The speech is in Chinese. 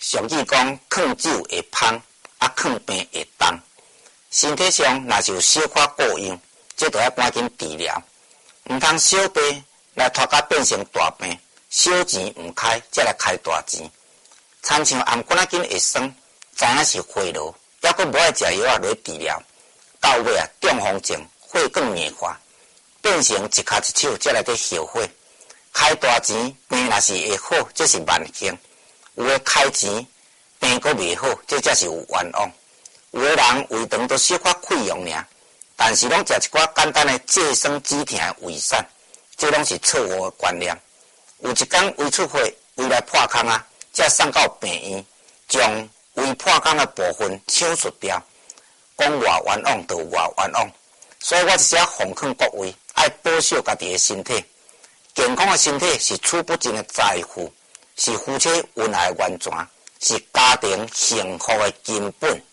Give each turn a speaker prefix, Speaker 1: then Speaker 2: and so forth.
Speaker 1: 俗语讲，囥酒会芳，囥病会重。身体上若是有小可过用，这就要赶紧治疗。毋通小病来拖甲变成大病，小钱毋开，才来开大钱。亲像颔管紧会酸，知影是血癆，还阁无爱食药来治疗，到尾中风症、血管硬化，变成一骹一手才来得后悔。开大钱病若是会好，这是万幸；有诶开钱病阁未好，这才是有冤枉。有诶人胃肠都小可溃疡尔，但是拢食一寡简单诶制酸止痛诶胃散，这拢是错误诶观念。有一天胃出血，胃来破空才送到病院，将胃破空诶部分手术掉。讲偌冤枉就偌冤枉，所以我一直奉劝各位，爱保守家己诶身体。健康诶身体是储不尽诶财富，是夫妻恩爱诶源泉，是家庭幸福诶根本。